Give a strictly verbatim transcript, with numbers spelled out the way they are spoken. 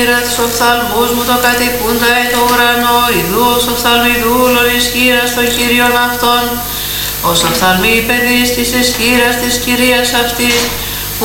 Κύριε τους οφθαλμούς μου το κατοικούντα εν το ουρανό, ιδούς οφθαλμιδούλων εις χείρας των Κύριων αυτών, ως οφθαλμοί παιδείς της εις χείρας της Κυρίας αυτής,